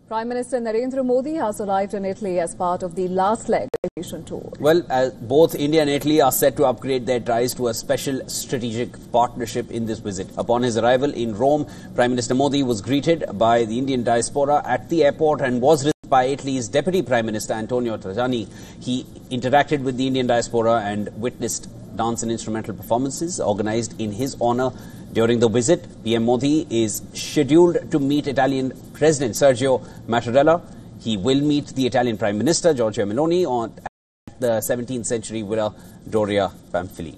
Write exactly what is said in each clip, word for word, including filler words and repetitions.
Prime Minister Narendra Modi has arrived in Italy as part of the last leg of the nation tour. Well, uh, both India and Italy are set to upgrade their ties to a special strategic partnership in this visit. Upon his arrival in Rome, Prime Minister Modi was greeted by the Indian diaspora at the airport and was received by Italy's Deputy Prime Minister Antonio Tajani. He interacted with the Indian diaspora and witnessed dance and instrumental performances organized in his honor. During the visit, P M Modi is scheduled to meet Italian President Sergio Mattarella. He will meet the Italian Prime Minister Giorgia Meloni on, at the seventeenth century Villa Doria Pamphili.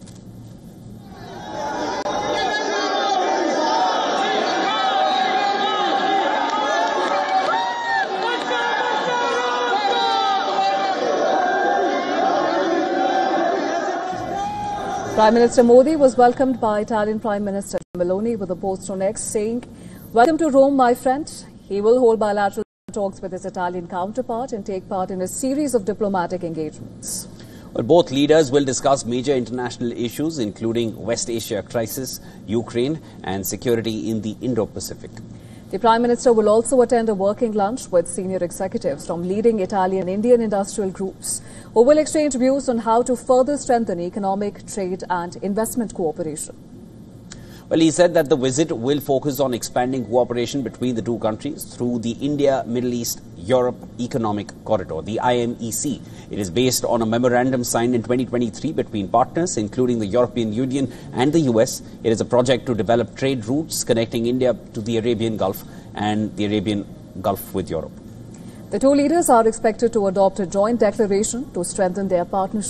Prime Minister Modi was welcomed by Italian Prime Minister Meloni with a post on X saying, "Welcome to Rome, my friend." He will hold bilateral talks with his Italian counterpart and take part in a series of diplomatic engagements. Well, both leaders will discuss major international issues, including West Asia crisis, Ukraine, and security in the Indo-Pacific. The Prime Minister will also attend a working lunch with senior executives from leading Italian and Indian industrial groups, who will exchange views on how to further strengthen economic, trade and investment cooperation. Well, he said that the visit will focus on expanding cooperation between the two countries through the India-Middle East-Europe Economic Corridor, the I M E C. It is based on a memorandum signed in twenty twenty-three between partners, including the European Union and the U S. It is a project to develop trade routes connecting India to the Arabian Gulf and the Arabian Gulf with Europe. The two leaders are expected to adopt a joint declaration to strengthen their partnership.